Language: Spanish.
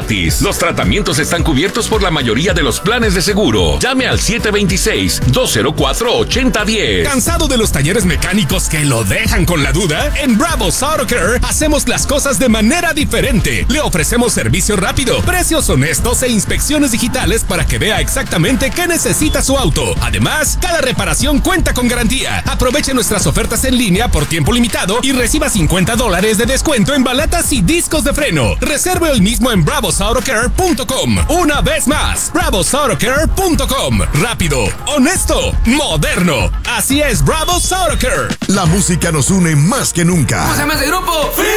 gratis. Los tratamientos están cubiertos por la mayoría de los planes de seguro. Llame al 726-204-8010. ¿Cansado de los talleres mecánicos que lo dejan con la duda? En Bravos Auto Care hacemos las cosas de manera diferente. Le ofrecemos servicio rápido, precios honestos e inspecciones digitales para que vea exactamente qué necesita su auto. Además, cada reparación cuenta con garantía. Aproveche nuestras ofertas en línea por tiempo limitado y reciba $50 de descuento en balatas y discos de freno. Reserve hoy mismo en bravosautocare.com. Una vez más, bravosautocare.com. Rápido, honesto, moderno. Así es Bravos Auto Care. La música nos une más que nunca. ¿Cómo se llama ese grupo?